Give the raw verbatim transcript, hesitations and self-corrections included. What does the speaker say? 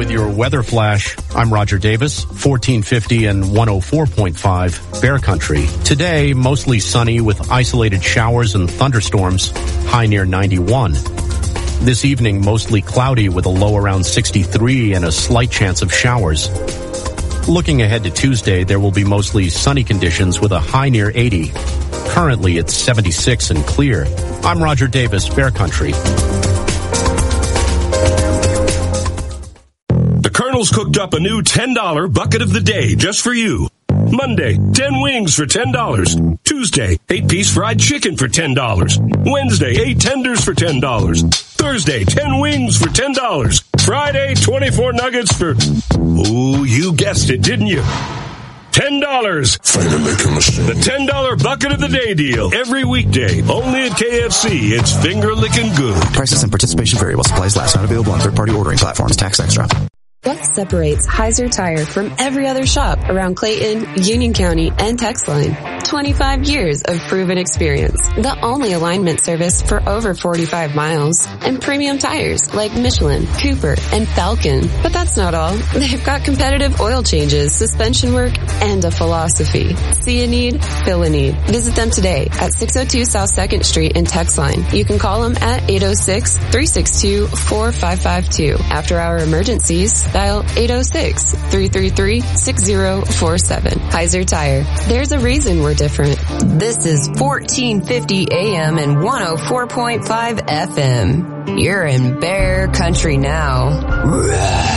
with your weather flash. I'm Roger Davis, fourteen fifty and one oh four point five Bear Country. Today, mostly sunny with isolated showers and thunderstorms, high near ninety-one. This evening, mostly cloudy with a low around sixty-three and a slight chance of showers. Looking ahead to Tuesday, there will be mostly sunny conditions with a high near eighty. Currently, it's seventy-six and clear. I'm Roger Davis, Bear Country. The Colonel's cooked up a new ten dollar bucket of the day just for you. Monday, ten wings for ten dollars. Tuesday, eight piece fried chicken for ten dollars. Wednesday, eight tenders for ten dollars. Thursday, ten wings for ten dollars. Friday, twenty-four nuggets for... Ooh, you guessed it, didn't you? ten dollars. Finger licking machine. The ten dollar bucket of the day deal. Every weekday. Only at K F C. It's finger licking good. Prices and participation vary while supplies last. Not available on third-party ordering platforms. Tax extra. What separates Heiser Tire from every other shop around Clayton, Union County, and Texline? twenty-five years of proven experience. The only alignment service for over forty-five miles. And premium tires like Michelin, Cooper, and Falcon. But that's not all. They've got competitive oil changes, suspension work, and a philosophy. See a need, fill a need. Visit them today at six oh two South second Street in Texline. You can call them at eight oh six, three six two, four five five two. After our emergencies, dial eight oh six, three three three, six oh four seven. Heiser Tire. There's a reason we're different. This is fourteen fifty A M and one oh four point five F M. You're in Bear Country now.